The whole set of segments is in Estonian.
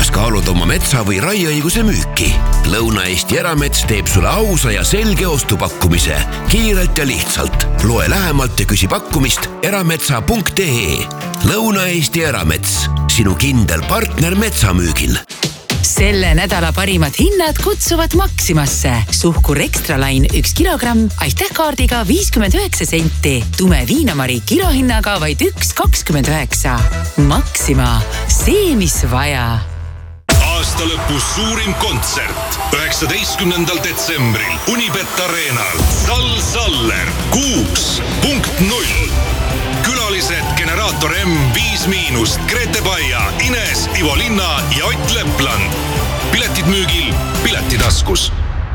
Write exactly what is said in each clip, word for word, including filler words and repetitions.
kas kaalud oma metsa või raieõiguse müüki? Lõuna-Eesti Eramets teeb sulle ausa ja selge ostupakkumise. Kiirelt ja lihtsalt. Loe lähemalt ja küsi pakkumist erametsa punkt ee. Lõuna-Eesti Eramets. Sinu kindel partner metsamüügil. Selle nädala parimad hinnad kutsuvad Maximasse. Suhkur Extralain üks kilogramm, aitäh kaardiga viiskümmend üheksa senti. Tume viinamari kilohinnaga vaid üks kakskümmend üheksa. Maxima, see mis vaja. Aasta lõpus suurim kontsert. üheksateistkümnendal detsembril Unibet Arenal. Sal Saller, kuus punkt null. Külalised Generaator M viis miinust, Grete Baia, Ines, Ivo Linna ja Ott Lepland. Piletid müügil Piletitaskus.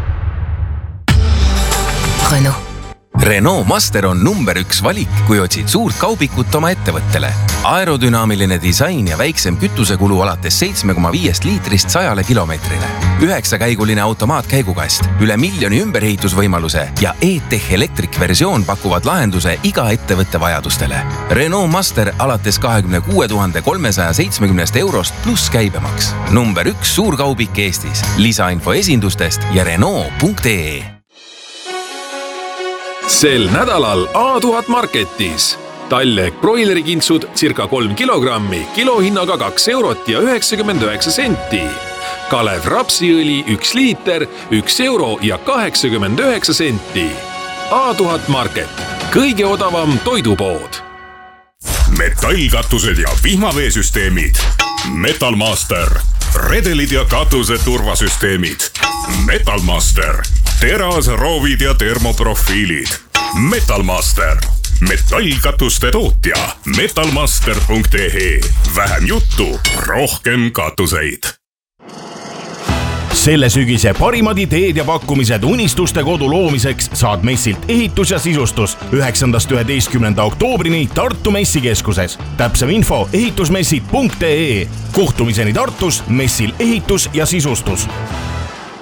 Renault. Renault Master on number üks valik, kui otsid suurt kaubikut oma ettevõttele. Aerodünaamiline disain ja väiksem kütusekulu alates seitsme koma viis liitrist sajale kilomeetrile. Üheksakäiguline automaatkäigukast, üle miljoni ümberehitusvõimaluse ja E-Tech Electric versioon pakuvad lahenduse iga ettevõtte vajadustele. Renault Master alates kahekümne kuue tuhande kolmesaja seitsmekümnest eurost pluss käibemaks. Number üks suurkaubik Eestis. Lisainfo esindustest ja Renault punkt ee. Sel nädalal A tuhat Marketis. Talleg broilerikintsud circa kolm kilogrammi, kilohinnaga kaks eurot ja üheksakümmend üheksa senti. Kalev rapsiõli üks liiter, üks euro ja kaheksakümmend üheksa senti. A tuhat Market. Kõige odavam toidupood. Metallkatused ja vihmaveesüsteemid. Metalmaster. Redelid ja katuse turvasüsteemid. Metalmaster. Teras, roovid ja termoprofiilid. Metalmaster. Metallkatuste tootja. metalmaster punkt ee. Vähem juttu, rohkem katuseid. Selle sügise parimad ideed ja pakkumised unistuste kodu loomiseks saad messilt ehitus ja sisustus üheksandast üheteistkümnenda oktoobrini Tartu messikeskuses. Täpsem info ehitusmessid punkt ee. Kohtumiseni Tartus messil ehitus ja sisustus.